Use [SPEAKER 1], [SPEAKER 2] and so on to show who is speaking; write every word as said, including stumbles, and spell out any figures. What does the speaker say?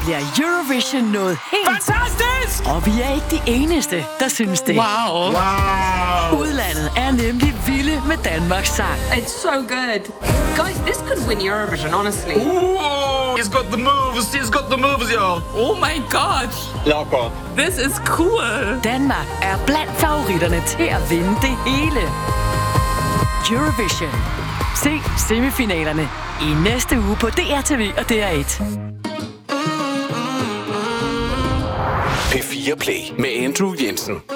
[SPEAKER 1] bliver Eurovision noget helt...
[SPEAKER 2] Fantastisk!
[SPEAKER 1] Og vi er ikke de eneste, der synes det.
[SPEAKER 2] Wow. Wow.
[SPEAKER 1] Udlandet er nemlig vilde med Danmarks sang.
[SPEAKER 3] It's so good. Guys, this could win Eurovision, honestly.
[SPEAKER 2] Ooh, he's got the moves. He's got the moves, y'all. Oh my god.
[SPEAKER 4] Locker.
[SPEAKER 2] This is cool.
[SPEAKER 1] Danmark er blandt favoritterne til at vinde det hele. Eurovision. Se semifinalerne i næste uge på D R T V og D R et.
[SPEAKER 5] P fire Play med Andrew Jensen.